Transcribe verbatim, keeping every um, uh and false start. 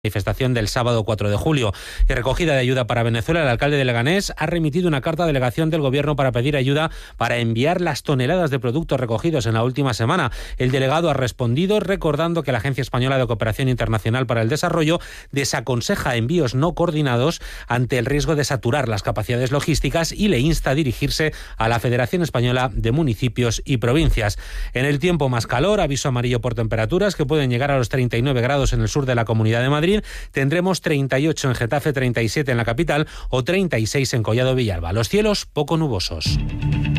Manifestación del sábado cuatro de julio y recogida de ayuda para Venezuela. El alcalde de Leganés ha remitido una carta a delegación del gobierno para pedir ayuda para enviar las toneladas de productos recogidos en la última semana. El delegado ha respondido recordando que la Agencia Española de Cooperación Internacional para el Desarrollo desaconseja envíos no coordinados ante el riesgo de saturar las capacidades logísticas y le insta a dirigirse a la Federación Española de Municipios y Provincias. En el tiempo, más calor, aviso amarillo por temperaturas que pueden llegar a los treinta y nueve grados en el sur de la Comunidad de Madrid. Tendremos treinta y ocho en Getafe, treinta y siete en la capital o treinta y seis en Collado Villalba. Los cielos poco nubosos.